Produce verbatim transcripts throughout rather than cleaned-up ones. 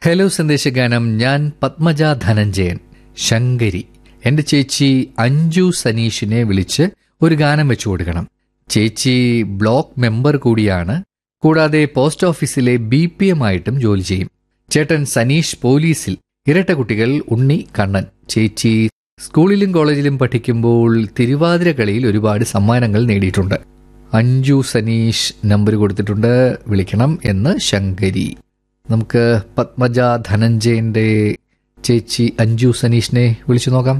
Hello സന്ദേശഗാനം. ഞാൻ പത്മജ ധനഞ്ജയൻ, ശങ്കരി. എന്റെ ചേച്ചി അഞ്ജു സനീഷിനെ വിളിച്ച് ഒരു ഗാനം വെച്ചു കൊടുക്കണം. ചേച്ചി ബ്ലോക്ക് മെമ്പർ കൂടിയാണ്. കൂടാതെ പോസ്റ്റ് ഓഫീസിലെ ബി പി എം ആയിട്ടും ജോലി ചെയ്യും. ചേട്ടൻ സനീഷ് പോലീസിൽ. ഇരട്ട കുട്ടികൾ ഉണ്ണി, കണ്ണൻ. ചേച്ചി സ്കൂളിലും കോളേജിലും പഠിക്കുമ്പോൾ തിരുവാതിര കളിയിൽ ഒരുപാട് സമ്മാനങ്ങൾ നേടിയിട്ടുണ്ട്. അഞ്ജു സനീഷ് നമ്പർ കൊടുത്തിട്ടുണ്ട്, വിളിക്കണം എന്ന് ശങ്കരി. നമുക്ക് പത്മജ ധനഞ്ജയന്റെ ചേച്ചി അഞ്ജു സനീഷിനെ വിളിച്ചു നോക്കാം.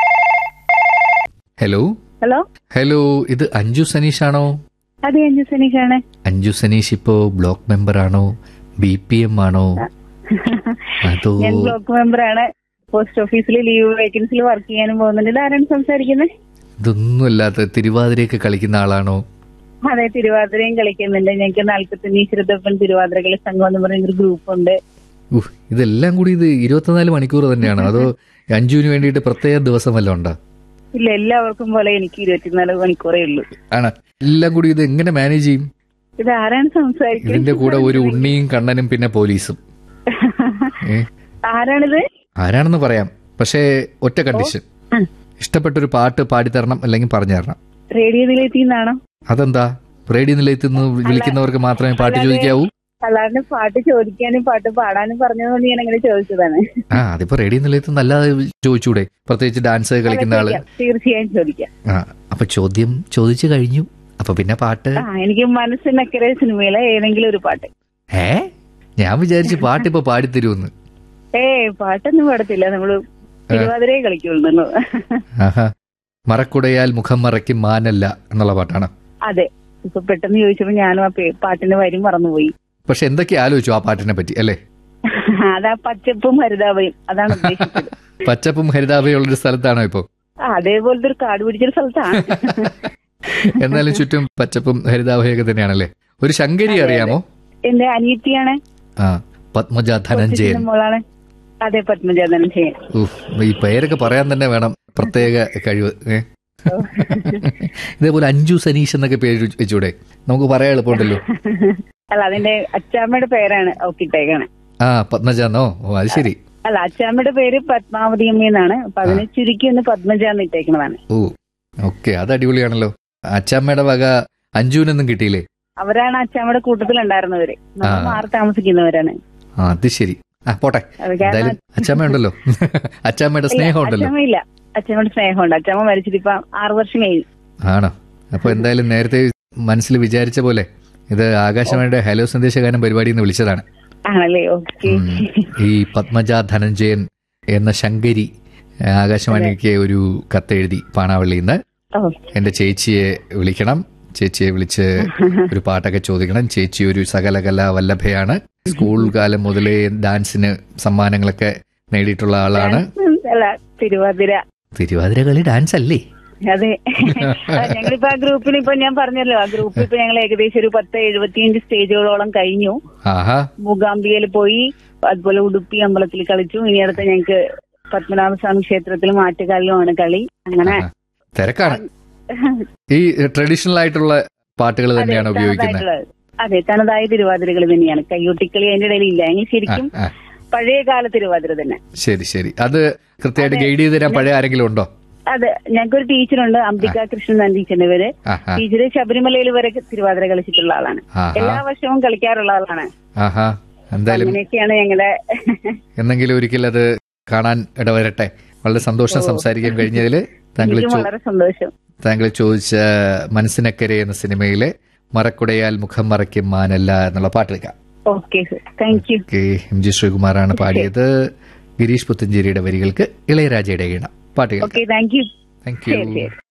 ഹലോ ഹലോ ഹലോ ഇത് അഞ്ജു സനീഷ് ആണോ? അതെ, അഞ്ജു സനീഷ് ആണ്. അഞ്ജു സനീഷ് ഇപ്പോ ബ്ലോക്ക് മെമ്പർ ആണോ, ബി പി എം ആണോ? അതോ ഞാൻ ബ്ലോക്ക് മെമ്പർ ആണ്. പോസ്റ്റ് ഓഫീസിൽ ലീവ് വേക്കൻസിൽ വർക്ക് ചെയ്യാനും പോകുന്നുണ്ട്. ഇതാരാണ് സംസാരിക്കുന്നത്? ഇതൊന്നുമല്ലാത്ത തിരുവാതിരയൊക്കെ കളിക്കുന്ന ആളാണോ? അതെ, തിരുവാതിരയും കളിക്കുന്നുണ്ട്. ഞങ്ങൾക്ക് നാൽപ്പത്തഞ്ച് ശ്രുതപ്പൻ തിരുവാതിര കളി സംഘം എന്ന് പറയുന്നൊരു ഗ്രൂപ്പ് ഉണ്ട്. ഇതെല്ലാം കൂടി ഇത് ഇരുപത്തിനാല് മണിക്കൂർ തന്നെയാണോ, അതോ അഞ്ജുവിന് വേണ്ടിയിട്ട് പ്രത്യേക ദിവസം വല്ലതും ഉണ്ടോ? ഇല്ല, എല്ലാവർക്കും പോലെ എനിക്ക് ഇരുപത്തിനാല് മണിക്കൂറേ ഉള്ളൂ. ആണ്. എല്ലാം കൂടി ഇത് എങ്ങനെ മാനേജ് ചെയ്യും? ഇത് ആരാണ് സംസാരിക്കുന്നത്? ഇതിന്റെ കൂടെ ഒരു ഉണ്ണിയും കണ്ണനും പിന്നെ പോലീസും. ആരാണിത്? ആരാണെന്ന് പറയാം, പക്ഷേ ഒറ്റ കണ്ടീഷൻ. ഇഷ്ടപ്പെട്ടൊരു പാട്ട് പാടിത്തരണം, അല്ലെങ്കിൽ പറഞ്ഞു തരണം. റേഡിയോ നിലയത്തിൽ നിന്നാണോ? അതെന്താ? റേഡിയോ നിലയത്തിൽ നിന്ന് വിളിക്കുന്നവർക്ക് മാത്രമേ പാട്ട് ചോദിക്കാവൂ? അല്ലാണ്ട് പാട്ട് ചോദിക്കാനും പാട്ട് പാടാനും പറഞ്ഞതുകൊണ്ട് ഞാൻ അങ്ങനെ ചോദിച്ചതാണ്. ആ അതിപ്പോ റേഡിയോ നിലയത്തിൽ നിന്ന് അല്ലാതെ ചോദിച്ചൂടെ? പ്രത്യേകിച്ച് ഡാൻസ് കളിക്കുന്ന ആള്. തീർച്ചയായും ചോദിക്കാം. ആ അപ്പൊ ചോദ്യം ചോദിച്ചു കഴിഞ്ഞു. അപ്പൊ പിന്നെ പാട്ട്. ആ എനിക്ക് മനസ്സിനക്കരെ സിനിമയിലെ ഏതെങ്കിലും ഒരു പാട്ട്. ഏ ഞാൻ വിചാരിച്ചു പാട്ട് ഇപ്പൊ പാടിത്തരുമെന്ന്. ഏ പാട്ടൊന്നും പാടത്തില്ല, നമ്മള് തിരുവാതിരയെ കളിക്കുള്ളൂ. ആഹാ. മറക്കുടയാൽ മുഖം മറയ്ക്കും മാനല്ല എന്നുള്ള പാട്ടാണ്. അതെ, ഇപ്പൊ പെട്ടെന്ന് ചോദിച്ചപ്പോ ഞാനും ആ പാട്ടിന്റെ വരി മറന്നുപോയി. പക്ഷെ എന്തൊക്കെ ആലോചിച്ചു ആ പാട്ടിനെ പറ്റി അല്ലേ? അതാ പച്ചപ്പും ഹരിതാഭയും, അതാണ് ഉദ്ദേശിച്ചത്. പച്ചപ്പും ഹരിതാഭയും ഉള്ളൊരു സ്ഥലത്താണോ ഇപ്പൊ? അതേപോലത്തെ ഒരു കാട് പിടിച്ചൊരു സ്ഥലത്താണ്. എന്നാലും ചുറ്റും പച്ചപ്പും ഹരിതാഭയൊക്കെ തന്നെയാണല്ലേ. ഒരു ശങ്കരി അറിയാമോ? എന്റെ അനിയത്തിയാണ്. ആ പത്മജ ധനഞ്ജയൻ. മോളാണ്. അതെ, പത്മജ ധനഞ്ജയൻ. ഈ പേരൊക്കെ പറയാൻ തന്നെ വേണം പ്രത്യേക കഴിവ്. ഇതേപോലെ അഞ്ജു സനീഷ് എന്നൊക്കെ പേര് വെച്ചൂടെ? നമുക്ക് പറയാൻ എളുപ്പമുണ്ടല്ലോ. അല്ല, അതിന്റെ അച്ചാമ്മയുടെ പേരാണ് ഓക്കിട്ടേക്കാണ്. ആ പത്മജന്നോ? ഓ അത് ശരി. അല്ല, അച്ചാമ്മയുടെ പേര് പത്മാവതി അമ്മ എന്നാണ്. അപ്പൊ അതിനെ ചുരുക്കി ഒന്ന് പത്മജ എന്ന് ഇട്ടേക്കുന്നതാണ്. ഓ ഓക്കെ, അത് അടിപൊളിയാണല്ലോ. അച്ചാമ്മയുടെ വക അഞ്ജുവിനൊന്നും കിട്ടിയില്ലേ? അവരാണ് അച്ചാമ്മയുടെ കൂട്ടത്തിലുണ്ടായിരുന്നവര്. നമ്മൾ മാറി താമസിക്കുന്നവരാണ്. ആ അത് ശരി. ആ പോട്ടെ, എന്തായാലും അച്ചാമ്മ ഉണ്ടല്ലോ. അച്ചാമ്മയുടെ സ്നേഹം ഉണ്ടല്ലോ. അച്ചാമ്മയില്ല, അച്ചാമ്മയുടെ സ്നേഹമുണ്ട്. അച്ചാമ്മ മരിച്ചിട്ട് ഇപ്പൊ ആറു വർഷം കഴിഞ്ഞു. ആണോ? അപ്പൊ എന്തായാലും നേരത്തെ മനസ്സിൽ വിചാരിച്ച പോലെ ഇത് ആകാശവാണിയുടെ ഹലോ സന്ദേശഗാനം പരിപാടിയിൽ നിന്ന് വിളിച്ചതാണ്. ആണല്ലേ? ഓക്കെ. ഈ പത്മജ ധനഞ്ജയൻ എന്ന ശങ്കരി ആകാശവാണിക്ക് ഒരു കത്തെഴുതി പാണാവള്ളിയിൽ നിന്ന്. എന്റെ ചേച്ചിയെ വിളിക്കണം, ചേച്ചിയെ വിളിച്ച് ഒരു പാട്ടൊക്കെ ചോദിക്കണം. ചേച്ചി ഒരു സകലകലാ വല്ലഭയാണ്. സ്കൂൾ കാലം മുതലേ ഡാൻസിന് സമ്മാനങ്ങളൊക്കെ നേടിയിട്ടുള്ള ആളാണ്. തിരുവാതിര തിരുവാതിര കളി ഡാൻസ് അല്ലേ? അതെ. ഞങ്ങളിപ്പോ ആ ഗ്രൂപ്പിന് ഇപ്പൊ ഞാൻ പറഞ്ഞല്ലോ, ആ ഗ്രൂപ്പിൽ ഇപ്പൊ ഞങ്ങൾ ഏകദേശം ഒരു പത്ത് എഴുപത്തിയഞ്ച് സ്റ്റേജുകളോളം കഴിഞ്ഞു. മൂകാംബികയിൽ പോയി, അതുപോലെ ഉടുപ്പി അമ്പലത്തിൽ കളിച്ചു. ഇനി അടുത്ത ഞങ്ങൾക്ക് പത്മനാഭസ്വാമി ക്ഷേത്രത്തിലും ആറ്റുകാലിലുമാണ് കളി. അങ്ങനെ തിരക്കാണ്. ഈ ട്രഡീഷണൽ ആയിട്ടുള്ള പാട്ടുകൾ തന്നെയാണ് ഉപയോഗിക്കുന്നത്. അതെ, തനതായ തിരുവാതിരകൾ തന്നെയാണ്. കയ്യൂട്ടിക്കളി അതിന്റെ ഇടയിൽ ഇല്ല. എങ്കിൽ ശരിക്കും പഴയ കാല തിരുവാതിര തന്നെ. ശരി ശരി. അത് കൃത്യമായിട്ട് ഗൈഡ് ചെയ്ത് തരാൻ പഴയ ആരെങ്കിലും ഉണ്ടോ? അതെ, ഞങ്ങൾക്കൊരു ടീച്ചറുണ്ട്, അംബിക കൃഷ്ണൻ ടീച്ചറിന്റെ പേര്. ടീച്ചറ് ശബരിമലയിൽ വരെ തിരുവാതിര കളിച്ചിട്ടുള്ള ആളാണ്. എല്ലാ വർഷവും കളിക്കാറുള്ള ആളാണ്. അങ്ങനെയൊക്കെയാണ് ഞങ്ങളുടെ. എന്തെങ്കിലും ഒരിക്കൽ അത് കാണാൻ ഇടവരട്ടെ. വളരെ സന്തോഷം സംസാരിക്കാൻ കഴിഞ്ഞതിൽ. താങ്കൾ വളരെ സന്തോഷം. താങ്കൾ ചോദിച്ച മനസ്സിനക്കരെ എന്ന സിനിമയിലെ മറക്കുടയാൽ മുഖം മറയ്ക്കും മാനല്ല എന്നുള്ള പാട്ട് എടുക്കാം. Okay, thank you. M G ശ്രീകുമാറാണ് പാടിയത്. ഗിരീഷ് പുത്തഞ്ചേരിയുടെ വരികൾക്ക് ഇളയരാജയുടെ ഈണം. പാട്ടുകൾ. Thank you. Thank you.